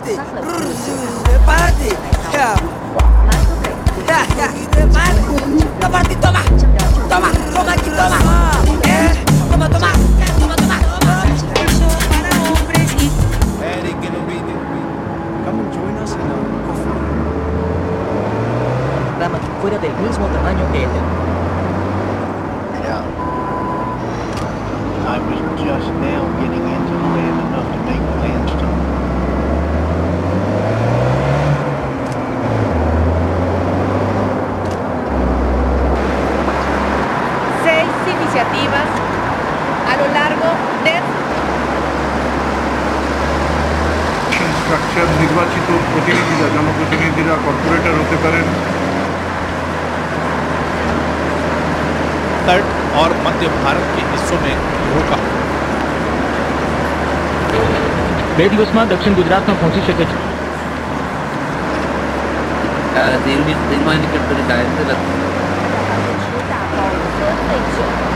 Párate. Párate. Párate, toma. Toma aquí, toma. Toma. Eric, que no vine. Come and join us in our coffee. Rama fuera del mismo tamaño que él. Yeah. I was just now getting into the land enough to make plans to. Seis iniciativas a lo largo de structure নির্বাচিত প্রতিনিধিরা জনপ্রতিনিধিরা কর্পোরেটর হতে পারেন तट और मध्य भारत के हिस्सों में रोका। બે દિવસમાં દક્ષિણ ગુજરાતમાં પહોંચી શકે છે. they will need to remind the country that 大包车费酒。